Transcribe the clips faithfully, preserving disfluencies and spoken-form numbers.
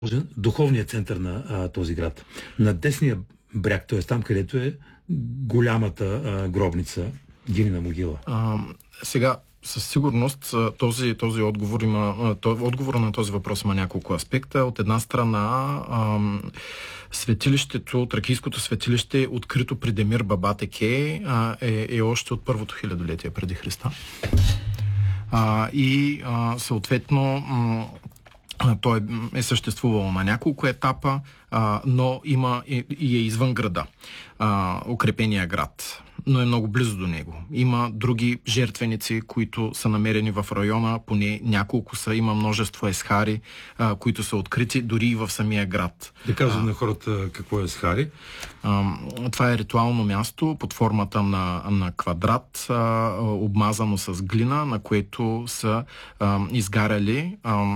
духовният център на а, този град. На десния бряг, т.е. там, където е голямата а, гробница, Гинина могила. А, сега, със сигурност този, този отговор има, отговора на този въпрос има няколко аспекта. От една страна, ам, светилището, тракийското светилище, открито при Демир Бабатеке, а, е, е още от първото хилядолетие преди Христа. А, и а, съответно м- той е съществувал на няколко етапа, а, но има и, и е извън града, а, укрепения град, но е много близо до него. Има други жертвеници, които са намерени в района, поне няколко са, има множество есхари, а, които са открити дори и в самия град. Да кажем на хората какво е есхари. А, това е ритуално място под формата на, на квадрат, а, обмазано с глина, на което са а, изгаряли а,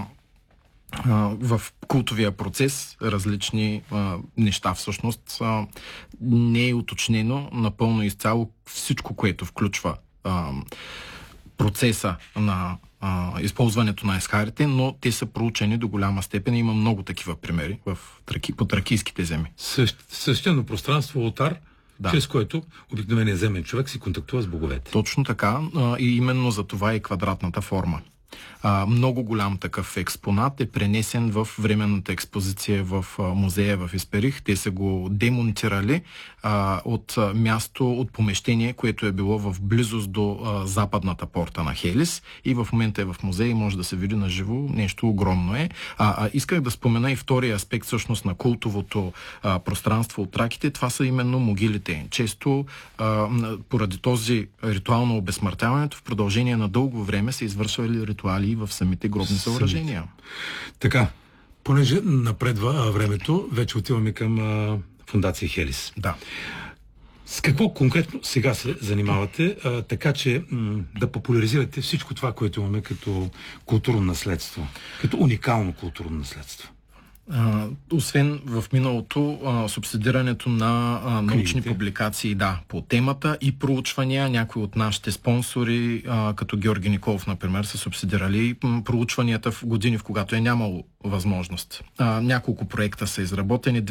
в култовия процес различни а, неща. Всъщност а, не е уточнено напълно изцяло всичко, което включва а, процеса на а, използването на есхарите, но те са проучени до голяма степен. Има много такива примери в траки, по тракийските земи. Същ, свещено пространство, олтар, да, чрез което обикновеният земен човек си контактува с боговете. Точно така. А, и именно за това е квадратната форма. А, много голям такъв експонат е пренесен в временната експозиция в а, музея в Исперих. Те са го демонтирали а, от а, място, от помещение, което е било в близост до а, западната порта на Хелис и в момента е в музей и може да се види на живо. Нещо огромно е. А, а, исках да спомена и втория аспект всъщност на култовото а, пространство от траките. Това са именно могилите. Често а, поради този ритуално обезсмъртяването в продължение на дълго време са извършвали ритуали в самите гробни съоръжения. Така, понеже напредва времето, вече отиваме към а, фондация Хелис. Да. С какво конкретно сега се занимавате, а, така че м- да популяризирате всичко това, което имаме като културно наследство, като уникално културно наследство? А, освен в миналото а, субсидирането на а, научни Книгите. публикации, да, по темата и проучвания, някои от нашите спонсори, а, като Георги Николов, например, са субсидирали м, проучванията в години, в когато е нямало възможност. А, няколко проекта са изработени.